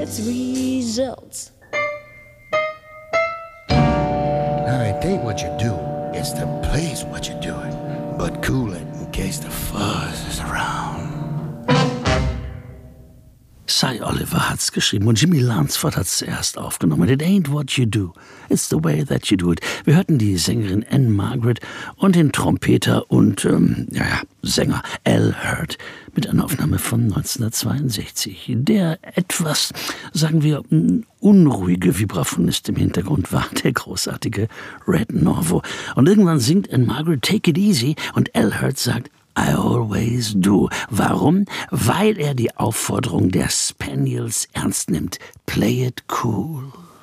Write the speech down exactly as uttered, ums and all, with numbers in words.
gets results. Now, it ain't what you do, it's the place what you're doing. But cool it in case the fuzz is around. Cy Oliver hat's geschrieben und Jimmy Lansford hat's zuerst aufgenommen. It ain't what you do, it's the way that you do it. Wir hörten die Sängerin Anne Margaret und den Trompeter und ähm, ja, ja, Sänger Al Hurd mit einer Aufnahme von neunzehnhundertzweiundsechzig. Der etwas, sagen wir, unruhige Vibraphonist im Hintergrund war der großartige Red Norvo. Und irgendwann singt Anne Margaret Take It Easy und Al Hurd sagt I always do. Warum? Weil er die Aufforderung der Spaniels ernst nimmt. Play it cool.